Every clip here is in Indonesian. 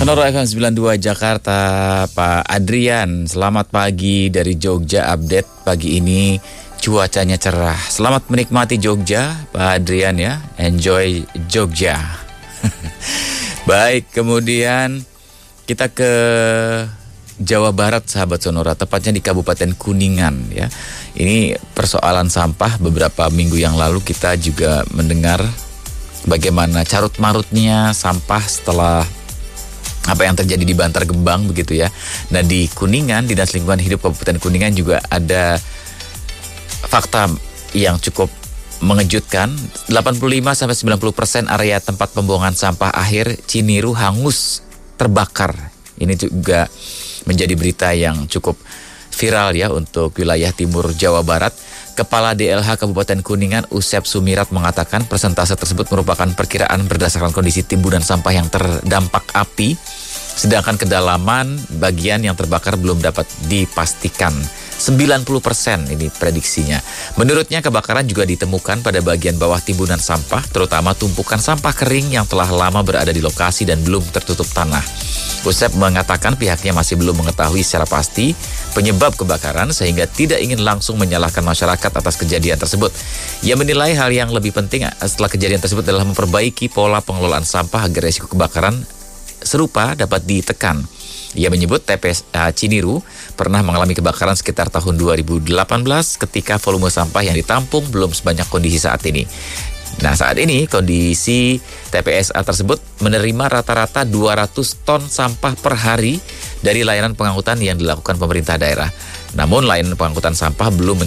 Sonora FM 92 Jakarta, Pak Adrian. Selamat pagi dari Jogja. Update pagi ini cuacanya cerah. Selamat menikmati Jogja, Pak Adrian ya. Enjoy Jogja. Baik, kemudian kita ke Jawa Barat, sahabat Sonora, tepatnya di Kabupaten Kuningan ya. Ini persoalan sampah. Beberapa minggu yang lalu kita juga mendengar bagaimana carut marutnya sampah setelah apa yang terjadi di Bantar Gebang begitu ya. Nah, di Kuningan, Dinas Lingkungan Hidup Kabupaten Kuningan juga ada fakta yang cukup mengejutkan. 85-90% area tempat pembuangan sampah akhir Ciniru hangus terbakar. Ini juga menjadi berita yang cukup viral ya untuk wilayah timur Jawa Barat. Kepala DLH Kabupaten Kuningan Usep Sumirat mengatakan persentase tersebut merupakan perkiraan berdasarkan kondisi timbunan sampah yang terdampak api, sedangkan kedalaman bagian yang terbakar belum dapat dipastikan. 90% ini prediksinya. Menurutnya kebakaran juga ditemukan pada bagian bawah timbunan sampah, terutama tumpukan sampah kering yang telah lama berada di lokasi dan belum tertutup tanah. Usep mengatakan pihaknya masih belum mengetahui secara pasti penyebab kebakaran sehingga tidak ingin langsung menyalahkan masyarakat atas kejadian tersebut. Ia menilai hal yang lebih penting setelah kejadian tersebut adalah memperbaiki pola pengelolaan sampah agar risiko kebakaran serupa dapat ditekan. Ia menyebut TPSA Ciniru pernah mengalami kebakaran sekitar tahun 2018 ketika volume sampah yang ditampung belum sebanyak kondisi saat ini. Nah, saat ini kondisi TPSA tersebut menerima rata-rata 200 ton sampah per hari dari layanan pengangkutan yang dilakukan pemerintah daerah. Namun layanan pengangkutan sampah belum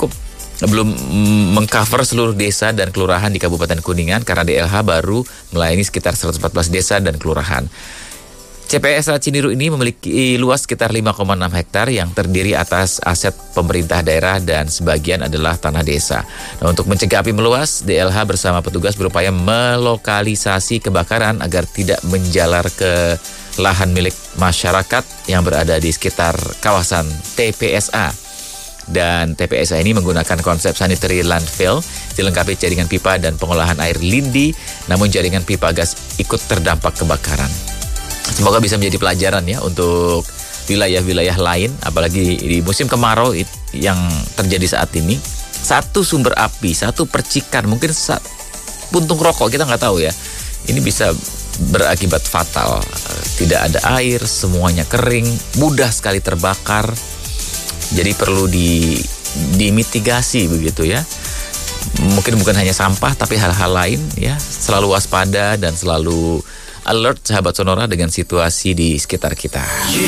mengcover seluruh desa dan kelurahan di Kabupaten Kuningan karena DLH baru melayani sekitar 114 desa dan kelurahan. CPSA Ciniru ini memiliki luas sekitar 5,6 hektar yang terdiri atas aset pemerintah daerah dan sebagian adalah tanah desa. Nah, untuk mencegah api meluas, DLH bersama petugas berupaya melokalisasi kebakaran agar tidak menjalar ke lahan milik masyarakat yang berada di sekitar kawasan TPSA. Dan TPSA ini menggunakan konsep sanitary landfill, dilengkapi jaringan pipa dan pengolahan air lindi, namun jaringan pipa gas ikut terdampak kebakaran. Semoga bisa menjadi pelajaran ya untuk wilayah-wilayah lain, apalagi di musim kemarau yang terjadi saat ini. Satu sumber api, satu percikan, mungkin puntung rokok, kita nggak tahu ya. Ini bisa berakibat fatal. Tidak ada air, semuanya kering, mudah sekali terbakar. Jadi perlu dimitigasi begitu ya. Mungkin bukan hanya sampah, tapi hal-hal lain ya. Selalu waspada dan selalu alert sahabat Sonora dengan situasi di sekitar kita.